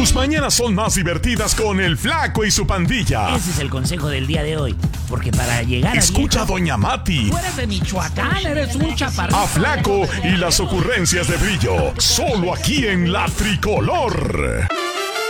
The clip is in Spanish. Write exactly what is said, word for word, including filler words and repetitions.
Tus mañanas son más divertidas con el Flaco y su pandilla. Ese es el consejo del día de hoy. Porque para llegar a Escucha a viejo, Doña Mati. Tú eres de Michoacán, eres un chaparrito. A Flaco y las ocurrencias de Brillo. Solo aquí en La Tricolor.